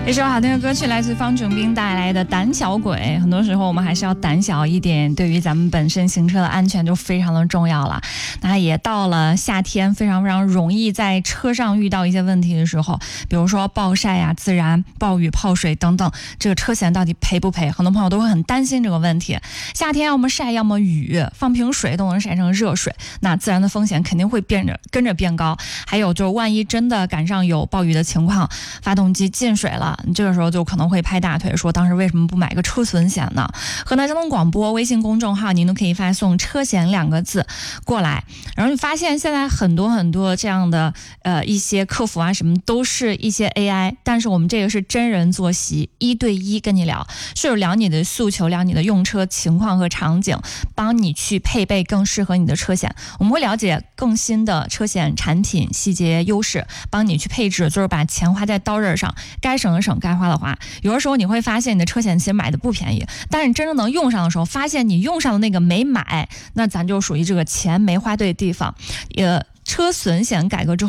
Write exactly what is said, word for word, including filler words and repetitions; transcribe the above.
一首好听的歌曲来自方炯斌带来的《胆小鬼》。很多时候我们还是要胆小一点，对于咱们本身行车的安全就非常的重要了。那也到了夏天，非常非常容易在车上遇到一些问题的时候，比如说暴晒呀、自燃、暴雨、泡水等等，这个车险到底赔不赔？很多朋友都会很担心这个问题。夏天要么晒，要么雨，放瓶水都能晒成热水，那自燃的风险肯定会变着跟着变高。还有就是万一真的赶上有暴雨的情况，发动机进水了，你这个时候就可能会拍大腿，说当时为什么不买个车损险呢？河南交通广播微信公众号，您都可以发送车险两个字过来，然后你发现现在很多很多这样的呃一些客服啊什么都是一些 A I， 但是我们这个是真人坐席，一对一跟你聊，是聊你的诉求，聊你的用车情况和场景，帮你去配备更适合你的车险。我们会了解更新的车险产品细节优势，帮你去配置，就是把钱花在刀刃上，该省的省，该花的花。有的时候你会发现你的车险其实买的不便宜，但是你真正能用上的时候，发现你用上的那个没买，那咱就属于这个钱没花对地方。也车损险改革之后